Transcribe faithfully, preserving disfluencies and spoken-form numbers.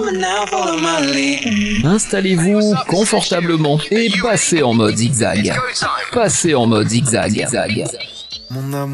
Installez-vous confortablement et passez en mode zigzag. Passez en mode zigzag. Mon amour.